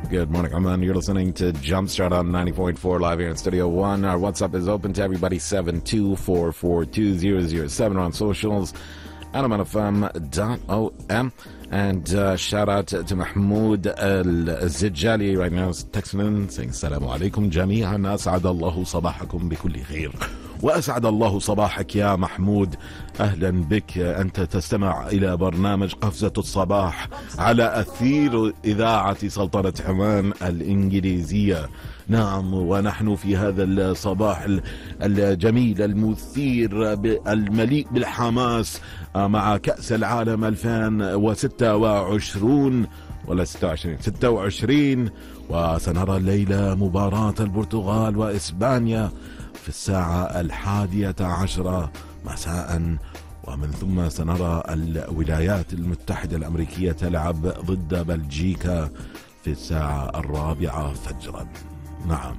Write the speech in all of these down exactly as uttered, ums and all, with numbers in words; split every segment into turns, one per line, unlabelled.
Good morning, Oman. You're listening to Jumpstart on ninety-four point four live here in Studio One. Our WhatsApp is open to everybody, seven two four four two zero zero seven. On socials, anaman f m dot o m. And uh, shout out to, to Mahmoud Al-Zijjali right now, texting in saying, Assalamu alaikum jami'an, as'ad Allahu sabahakum bikulli khair. وأسعد الله صباحك يا محمود. أهلا بك. أنت تستمع إلى برنامج قفزة الصباح على أثير إذاعة سلطنة عمان الإنجليزية. نعم، ونحن في هذا الصباح الجميل المثير المليء بالحماس مع كأس العالم ألفين وستة وعشرين ولا ستة وعشرين ستة وعشرين، وسنرى الليلة مباراة البرتغال وإسبانيا في الساعة الحادية عشرة مساء، ومن ثم سنرى الولايات المتحدة الأمريكية تلعب ضد بلجيكا في الساعة الرابعة فجرا. نعم.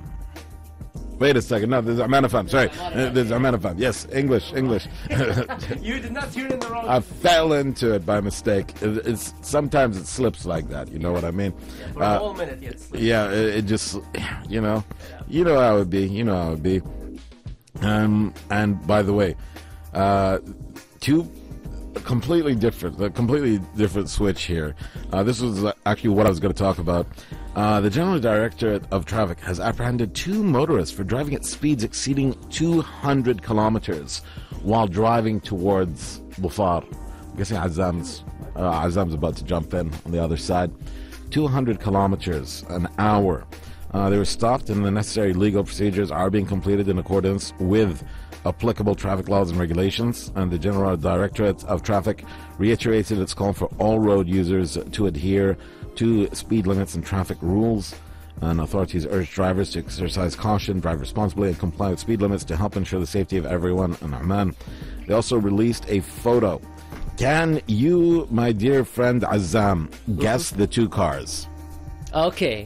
Wait a second. No, this is Amman F M. Sorry. This is Amman F M. Yes, English, English.
You did not hear it in the wrong.
I fell into it by mistake. It, it's sometimes it slips like that. You know what I mean?
Yeah, for uh, a whole minute, yeah, it slipped.
Yeah, it, it just, you know, you know how it would be. You know how it would be. Um, and by the way, uh, two completely different, a completely different switch here. Uh, this was actually what I was going to talk about. Uh, the General Directorate of Traffic has apprehended two motorists for driving at speeds exceeding two hundred kilometers while driving towards Bufar. I'm guessing Azam's, uh, Azam's about to jump in on the other side. two hundred kilometers an hour. Uh, they were stopped and the necessary legal procedures are being completed in accordance with applicable traffic laws and regulations. And the General Directorate of Traffic reiterated its call for all road users to adhere to speed limits and traffic rules. And authorities urge drivers to exercise caution, drive responsibly, and comply with speed limits to help ensure the safety of everyone in Oman. They also released a photo. Can you, my dear friend Azam, guess the two cars?
Okay.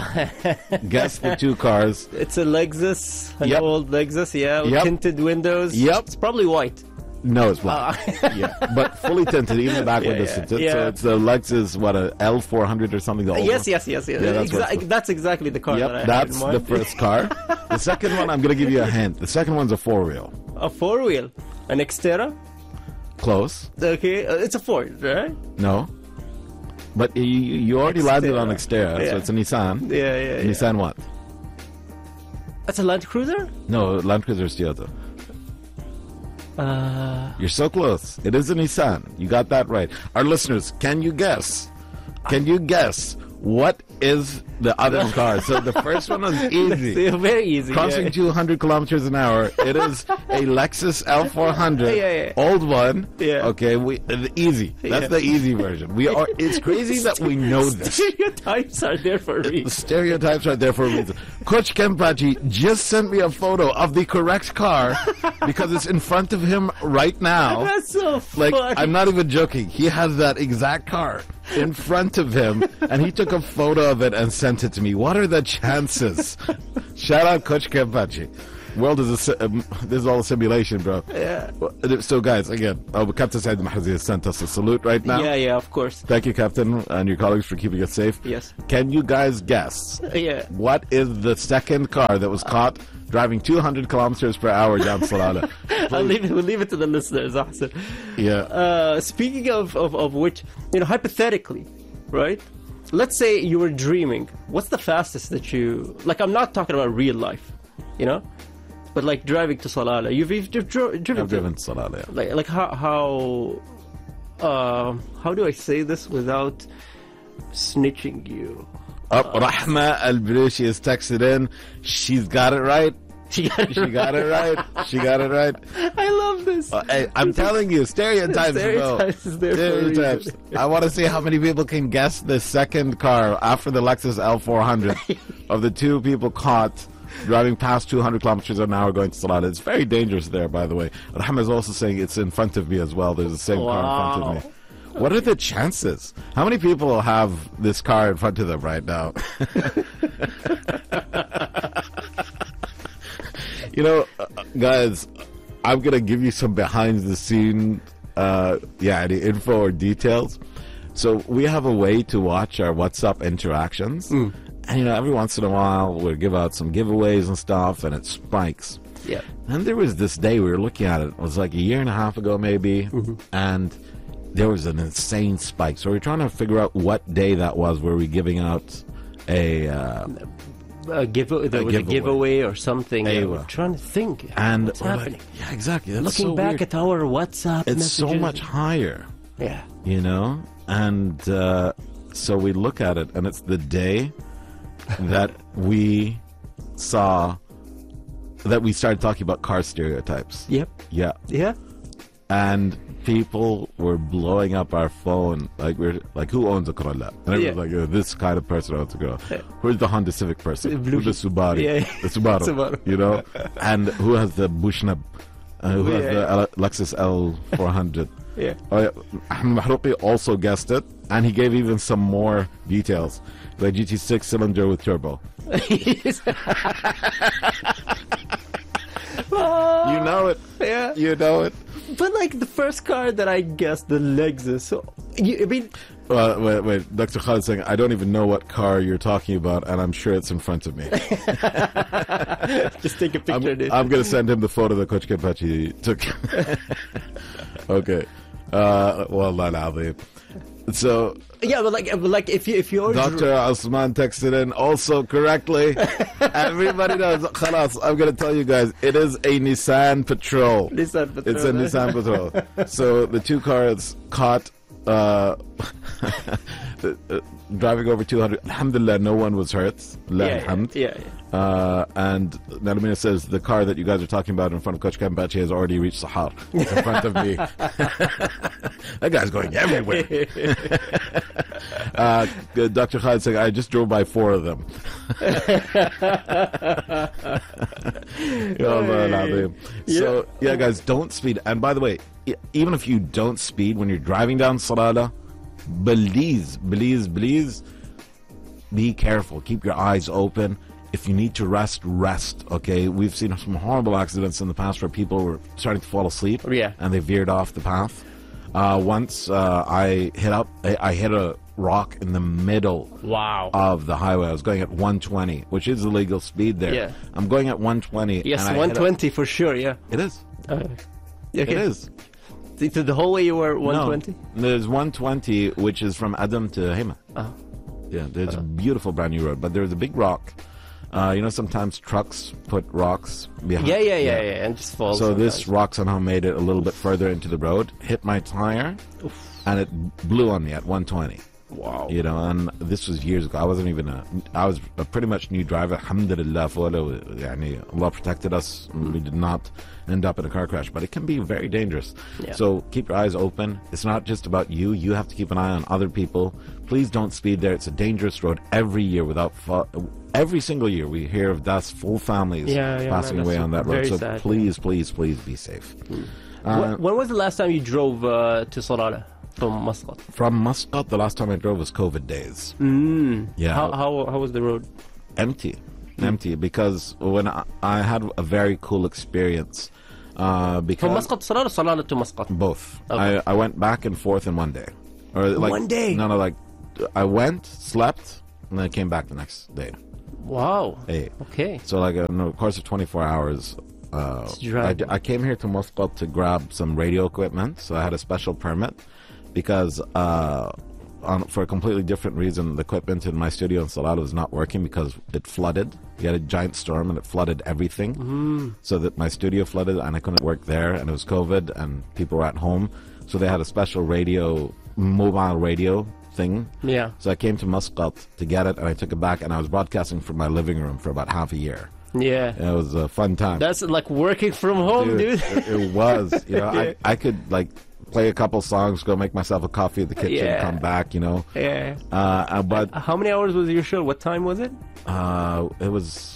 Guess the two cars.
It's a Lexus, an
Yep.
old Lexus, yeah, with
Yep.
tinted windows.
Yep.
It's probably white.
No, it's black.
Uh,
Yeah, but fully tinted, even the back
Yeah,
windows
yeah,
tinted.
yeah.
So it's the Lexus, what, a L four hundred or something? The old
yes,
one?
yes, yes, yes.
Yeah, that's
Exa-
what-
that's exactly the car
Yep,
that I had
that's
in mind.
the first car. The second one, I'm going to give you a hint. The second one's a four-wheel.
A four-wheel. An Xterra.
Close.
Okay, uh, it's a Ford, right?
No. But you, you already landed on Xterra,
Yeah.
so it's a Nissan.
Yeah, yeah, yeah.
Nissan what?
That's a Land Cruiser?
No, Land Cruiser is Toyota.
Uh,
You're so close. It is a Nissan. You got that right. Our listeners, can you guess? Can you guess what is the other car? So the first one was easy.
very easy.
Crossing
yeah.
two hundred kilometers an hour. It is a Lexus L four hundred,
Yeah, yeah.
old one.
Yeah.
Okay, we the easy. That's
Yeah.
the easy version. We are. It's crazy that we know this.
Stereotypes are there for a
The
reason.
stereotypes are there for a reason. Coach Kempachi just sent me a photo of the correct car because it's in front of him right now.
That's so
Like,
funny.
I'm not even joking. He has that exact car in front of him, and he took a photo of it and sent it to me. What are the chances? Shout out Coach Kempachi. World is a, si- um, this is all a simulation, bro.
Yeah.
So, guys, again, uh, Captain Said Mahrazi has sent us a salute right now.
Yeah, yeah, of course.
Thank you, Captain, and your colleagues for keeping us safe.
Yes.
Can you guys guess
Yeah.
what is the second car that was caught driving two hundred kilometers per hour down Salalah?
I'll leave it, we'll leave it to the listeners, Ahsan.
Yeah.
Uh, speaking of, of, of which, you know, hypothetically, right? Let's say you were dreaming. What's the fastest that you... Like, I'm not talking about real life, you know? But, like, driving to Salalah. You've, you've dri- driven
I've
to...
driven to Salalah, yeah.
Like, like how... How, uh, how do I say this without snitching you?
Oh, Rahma Al-Balushi is texted in. She's got it right.
She got it
She got it right. She got it right.
I love this.
Uh, hey, I'm telling you, stereotypes, bro.
Stereotypes is there for a
Stereotypes.
reason.
I want to see how many people can guess the second car after the Lexus L four hundred of the two people caught driving past two hundred kilometers an hour going to Salalah. It's very dangerous there, by the way. Rahma is also saying it's in front of me as well. There's the same car in front of me. What are the chances? How many people have this car in front of them right now? You know, uh, guys, I'm going to give you some behind the scene, uh, yeah, any info or details. So we have a way to watch our WhatsApp interactions. Mm. And, you know, every once in a while, we'll give out some giveaways and stuff, and it spikes.
Yeah.
And there was this day we were looking at it. It was like a year and a half ago, maybe. Mm-hmm. And there was an insane spike. So we were trying to figure out what day that was where we were giving out a... Uh,
a, give, there
a
was
giveaway.
a giveaway or something. Yeah,
Aywa.
we're trying to think
and
what's
we're
happening.
Like, yeah, exactly. That's
Looking
so
back
weird.
at our WhatsApp
It's
messages.
so much higher.
Yeah.
You know? And uh, so we look at it, and it's the day that we saw... that we started talking about car stereotypes.
Yep.
Yeah.
Yeah.
And people were blowing up our phone. Like, we're like, who owns a Corolla? And everyone's
Yeah.
like, oh, this kind of person owns a Corolla.
Yeah.
Who's the Honda Civic person?
The blue-
Who's the Subaru?
Yeah.
The Subaru.
Subaru.
You know? And who has the Bushnab? Uh, who has
Yeah.
the L- Lexus L four hundred?
Yeah.
Oh, yeah. Ahmed Mahrouqi also guessed it. And he gave even some more details. The G T six cylinder with turbo. You know it.
Yeah.
You know it.
But like the first car that I guessed, the Lexus. So you, I mean,
Well, wait, wait. Doctor Khalid saying, I don't even know what car you're talking about, and I'm sure it's in front of me.
just take a
I'm,
picture of it.
I'm going to send him the photo that Coach Kepachi took. Okay. Uh, well, not Alvin. So,
Yeah, but like, but like if you if you're
Doctor Osman texted in also correctly. Everybody knows. Khalas, I'm going to tell you guys, it is a Nissan Patrol.
Nissan Patrol.
It's a Nissan Patrol. So the two cars caught uh, uh, driving over two hundred. Alhamdulillah, no one was hurt. La
yeah,
alhamd.
yeah, yeah.
Uh, and Nalamina says the car that you guys are talking about in front of Coach Kambachi has already reached Sahar. It's in front of me. That guy's going everywhere. uh, Doctor Khalid saying, I just drove by four of them.
Hey.
So, yeah, guys, don't speed. And by the way, e- even if you don't speed when you're driving down Salala, please, please, please be careful. Keep your eyes open. If you need to rest, rest, okay? We've seen some horrible accidents in the past where people were starting to fall asleep
Yeah.
and they veered off the path. Uh, once uh, I hit up, I, I hit a rock in the middle
Wow.
of the highway. I was going at one twenty, which is the legal speed there.
Yeah.
I'm going at one twenty.
Yes,
and I hit
one
a-
twenty for sure. Yeah.
It is.
Uh, okay.
It is.
So the whole way you were one twenty.
No, there's one twenty, which is from Adam to Hema.
Oh.
Yeah, there's a beautiful brand new road, but there's a big rock. Uh, you know, sometimes trucks put rocks behind.
Yeah, yeah, yeah, yeah, and just falls.
So this
sometimes.
rock somehow made it a little bit further into the road, hit my tire, and it blew on me at one twenty.
Wow.
You know, and this was years ago. I wasn't even a, I was a pretty much new driver. Alhamdulillah, فولا, يعني, Allah protected us. We did not end up in a car crash, but it can be very dangerous.
Yeah.
So keep your eyes open. It's not just about you. You have to keep an eye on other people. Please don't speed there. It's a dangerous road every year without, fa- every single year we hear of deaths, full families
Yeah, yeah,
passing
man,
away
that's
on that road.
very
So
sad.
please, please, please be safe. Uh,
When, when was the last time you drove uh, to Salala from Muscat?
from Muscat, the last time I drove was COVID days.
Mm.
Yeah.
How, how how was the road?
Empty, empty, because when I, I had a very cool experience. Uh, because
From Muscat to Salala, or Salala to Muscat?
both.
Okay.
I, I went back and forth in one day. Or like,
One day?
No, no, like I went, slept, and then I came back the next day.
Wow.
Hey.
Okay.
So like in the course of twenty-four hours, uh,
Just drive.
I, d- I came here to Muscat to grab some radio equipment. So I had a special permit because uh, on, for a completely different reason, the equipment in my studio in Salala was not working because it flooded. We had a giant storm and it flooded everything.
Mm.
So that my studio flooded and I couldn't work there, and it was COVID and people were at home. So they had a special radio, mobile radio thing.
Yeah.
So I came to Muscat to get it, and I took it back, and I was broadcasting from my living room for about half a year.
Yeah.
And it was a fun time.
That's like working from home, dude.
It, it was. You know,
Yeah.
I, I could like play a couple songs, go make myself a coffee at the kitchen,
Yeah.
come back. You know,
Yeah.
uh, uh, but
How many hours was your show? What time was it?
uh, it was.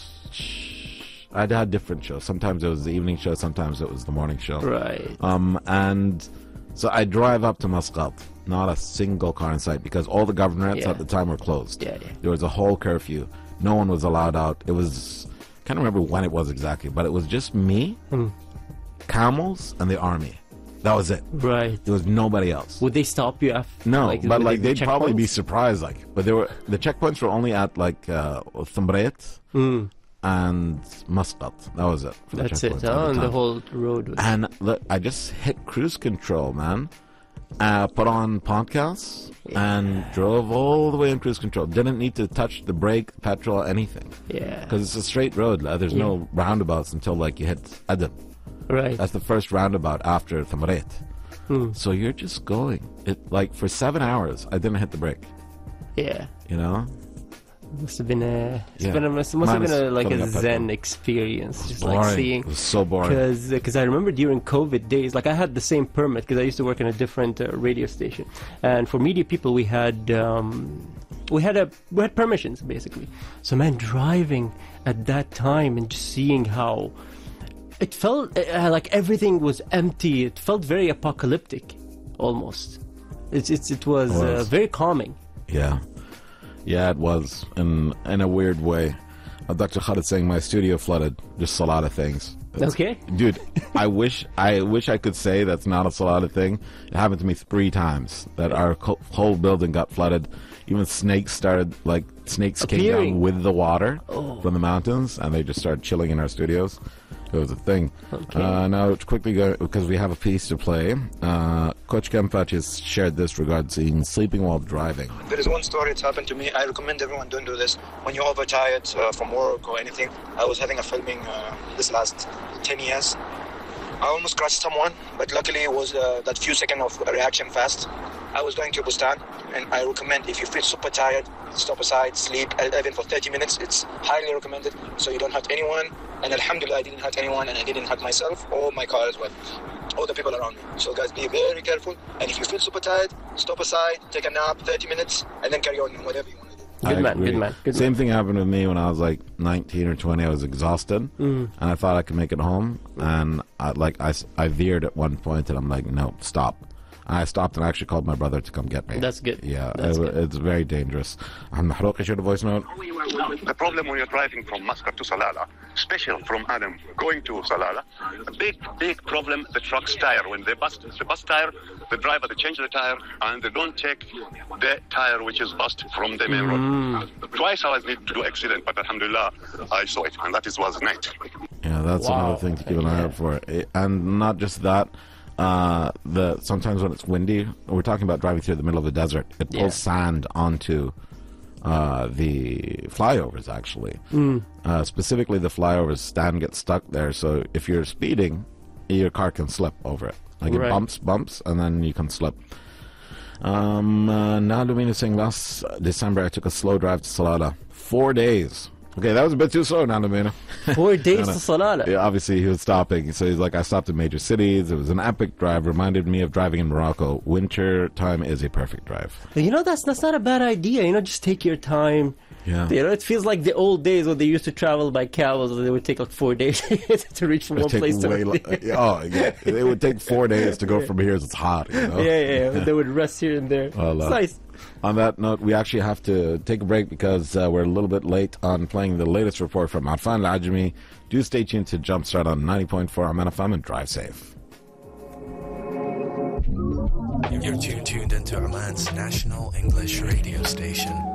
I'd had different shows. Sometimes it was the evening show. Sometimes it was the morning show.
Right.
Um, and so I drive up to Muscat. Not a single car in sight because all the governorates
Yeah.
at the time were closed.
Yeah, yeah.
There was a whole curfew. No one was allowed out. It was, can't remember when it was exactly, but it was just me,
Hmm.
camels, and the army. That was it.
Right.
There was nobody else.
Would they stop you after?
No,
like,
but
would
like
they-
they'd probably be
checkpoints?
surprised. Like, but they were the checkpoints were only at like uh, Thumbret
Mm,
and Muscat. That was it. for the
that's
checkpoints
it.
at
Oh, and the
time.
whole road was.
And look, I just hit cruise control, man. Uh, put on podcasts and drove all the way in cruise control. Didn't need to touch the brake, petrol, anything.
Yeah.
Because it's a straight road. uh, There's no roundabouts until like you hit Adam.
Right.
That's the first roundabout after Thamaret.
Hmm.
So you're just going. It like for seven hours, I didn't hit the brake.
Yeah.
You know,
Must have been a. It's
Yeah.
been a must, must have
Minus
been a like
filling
a
up
zen
petrol.
experience, just
boring.
like seeing.
It was so boring.
Because I remember during COVID days, like I had the same permit because I used to work in a different uh, radio station, and for media people we had um, we had a we had permissions basically. So man, driving at that time and just seeing how it felt uh, like everything was empty. It felt very apocalyptic, almost. It's, it's it was,
It was.
Uh, very calming.
Yeah, yeah, it was in in a weird way. Uh, Doctor Khalid saying my studio flooded. Just a lot of things. It's-
Okay.
dude. I wish I wish I could say that's not a Salada thing. It happened to me three times that our co- whole building got flooded. Even snakes started like snakes came
Appearing.
down with the water
Oh.
from the mountains, and they just started chilling in our studios. It was a thing.
Okay.
Uh, now, to quickly go because we have a piece to play. Uh, Coach Kempach has shared this regarding sleeping while driving.
There is one story that's happened to me. I recommend everyone don't do this. When you're overtired uh, from work or anything, I was having a filming uh, this last ten years. I almost crushed someone, but luckily it was uh, that few seconds of reaction fast. I was going to Bustan, and I recommend if you feel super tired, stop aside, sleep, uh, even for thirty minutes. It's highly recommended, so you don't hurt anyone. And alhamdulillah, I didn't hurt anyone, and I didn't hurt myself or my car as well, all the people around me. So guys, be very careful. And if you feel super tired, stop aside, take a nap, thirty minutes, and then carry on whatever you want to do.
Good
I
man,
agree.
good man, good
Same
man.
thing happened with me when I was like nineteen or twenty. I was exhausted,
Mm.
and I thought I could make it home. And I, like I, s- I veered at one point, and I'm like, no, stop. And I stopped and I actually called my brother to come get me.
That's good.
Yeah,
That's
it-
good.
it's very dangerous. I'm Mahrouq, I shared a voice note.
The problem when you're driving from Muscat to Salalah, special from Adam going to Salalah, a big, big problem, the truck's tire. When they bust the bus tire, the driver, they change the tire and they don't check the tire which is bust from the main road. Twice I was need to do accident, but alhamdulillah, I saw it, and that is was night.
Yeah, that's
Wow.
another thing to keep an eye out for. It- and not just that, uh, the sometimes when it's windy, we're talking about driving through the middle of the desert, it pulls
Yeah.
sand onto uh, the flyovers, actually.
Mm.
Uh, specifically, the flyovers, sand gets stuck there, so if you're speeding, your car can slip over it. Like
Right.
it bumps, bumps, and then you can slip. Um, uh, now Lumina saying last December I took a slow drive to Salada. Four days. Okay, that was a bit too slow now, Lumina.
Four days
No, no.
to Salalah.
Yeah, obviously he was stopping. So he's like, I stopped in major cities. It was an epic drive. Reminded me of driving in Morocco. Winter time is a perfect drive.
You know, that's that's not a bad idea. You know, just take your time.
Yeah.
You know, it feels like the old days when they used to travel by camels. They would take like four days to reach from
It
one
would
place
take
to
way
another.
li- oh, yeah. It would take four days to go from here as it's hot. You know?
Yeah, yeah, yeah. They would rest here and there.
Well,
It's
uh,
nice.
On that note, we actually have to take a break because uh, we're a little bit late on playing the latest report from Arfan Al-Ajami. Do stay tuned to Jumpstart on ninety point four Aman F M and drive safe.
You're tuned, tuned into Oman's national English radio station.